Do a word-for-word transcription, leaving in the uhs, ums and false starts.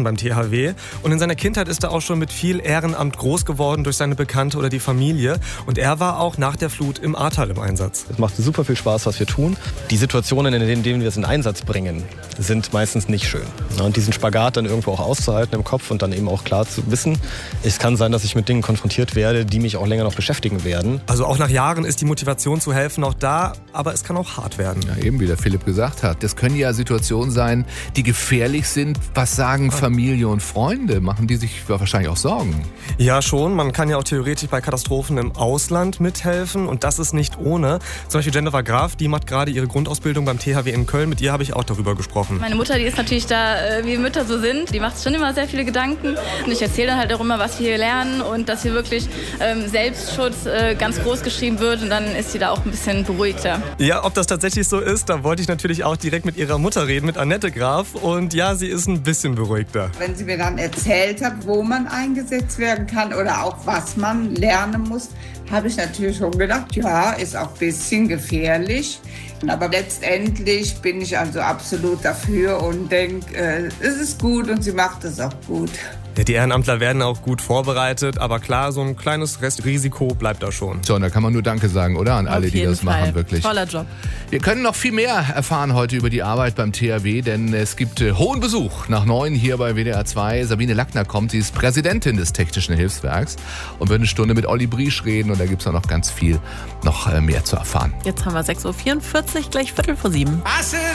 beim T H W. Und in seiner Kindheit ist er auch schon mit viel Ehrenamt groß geworden durch seine Bekannte oder die Familie. Und er war auch nach der Flut im Ahrtal im Einsatz. Es macht super viel Spaß, was wir tun. Die Situationen, in denen wir es in Einsatz bringen, sind meistens nicht schön. Und diesen Spagat dann irgendwo auch auszuhalten im Kopf und dann eben auch klar zu wissen, es kann sein, dass ich mit Dingen konfrontiert werde, die mich auch länger noch beschäftigen werden. Also auch nach Jahren ist die Motivation zu helfen noch da, aber es kann auch hart werden. Ja, eben wie der Philipp gesagt hat. Das können ja Situationen sein, die gefährlich sind. Was sagen Familie und Freunde? Machen die sich wahrscheinlich auch Sorgen? Ja, schon. Man kann ja auch theoretisch bei Katastrophen im Ausland mithelfen und das ist nicht ohne. Zum Beispiel Jennifer Graf, die macht gerade ihre Grundausbildung beim T H W in Köln. Mit ihr habe ich auch darüber gesprochen. Meine Mutter, die ist natürlich da, wie Mütter so sind. Die macht schon immer sehr viele Gedanken und ich erzähle dann halt auch immer, was wir hier lernen und dass hier wirklich ähm, Selbstschutz äh, ganz groß geschrieben wird und dann ist sie da auch ein bisschen beruhigter. Ja, ob das tatsächlich so ist, da wollte ich natürlich auch direkt mit ihrer Mutter reden, mit Annette Graf. Und ja, sie ist ein bisschen beruhigter. Wenn sie mir dann erzählt hat, wo man eingesetzt werden kann oder auch was man lernen muss, habe ich natürlich schon gedacht, ja, ist auch ein bisschen gefährlich. Aber letztendlich bin ich also absolut dafür und denke, äh, es ist gut und sie macht es auch gut. Ja, die Ehrenamtler werden auch gut vorbereitet, aber klar, so ein kleines Restrisiko bleibt da schon. So, und da kann man nur Danke sagen, oder? An alle, die das Fall. machen, wirklich. Toller Job. Wir können noch viel mehr erfahren heute über die Arbeit beim T H W, denn es gibt äh, hohen Besuch nach neun hier bei W D R zwei. Sabine Lackner kommt, sie ist Präsidentin des Technischen Hilfswerks und wird eine Stunde mit Olli Briesch reden und da gibt es auch noch ganz viel noch äh, mehr zu erfahren. Jetzt haben wir sechs Uhr vierundvierzig, gleich Viertel vor sieben.